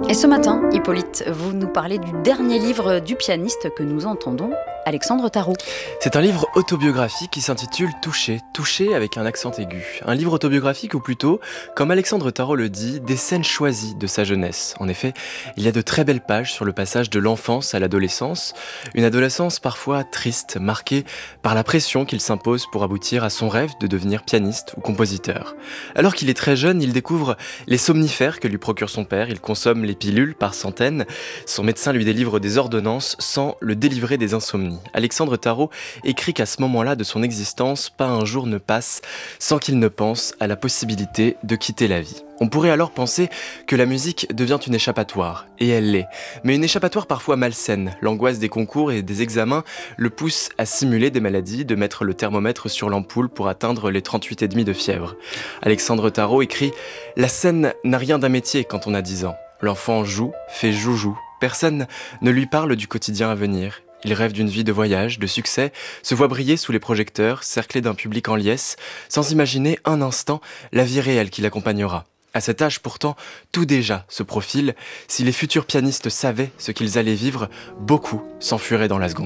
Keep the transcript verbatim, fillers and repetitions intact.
Et ce matin, Hippolyte, vous nous parlez du dernier livre du pianiste que nous entendons, Alexandre Tarot. C'est un livre autobiographique qui s'intitule « Touché », touché avec un accent aigu. Un livre autobiographique ou plutôt, comme Alexandre Tarot le dit, des scènes choisies de sa jeunesse. En effet, il y a de très belles pages sur le passage de l'enfance à l'adolescence, une adolescence parfois triste, marquée par la pression qu'il s'impose pour aboutir à son rêve de devenir pianiste ou compositeur. Alors qu'il est très jeune, il découvre les somnifères que lui procure son père, il consomme les pilules par centaines, son médecin lui délivre des ordonnances sans le délivrer des insomnies. Alexandre Tarot écrit qu'à ce moment-là de son existence, pas un jour ne passe sans qu'il ne pense à la possibilité de quitter la vie. On pourrait alors penser que la musique devient une échappatoire, et elle l'est, mais une échappatoire parfois malsaine. L'angoisse des concours et des examens le pousse à simuler des maladies, de mettre le thermomètre sur l'ampoule pour atteindre les trente-huit virgule cinq de fièvre. Alexandre Tarot écrit « La scène n'a rien d'un métier quand on a dix ans. L'enfant joue, fait joujou. Personne ne lui parle du quotidien à venir. Il rêve d'une vie de voyage, de succès, se voit briller sous les projecteurs, cerclé d'un public en liesse, sans imaginer un instant la vie réelle qui l'accompagnera. À cet âge pourtant, tout déjà se profile. Si les futurs pianistes savaient ce qu'ils allaient vivre, beaucoup s'enfuiraient dans la seconde. »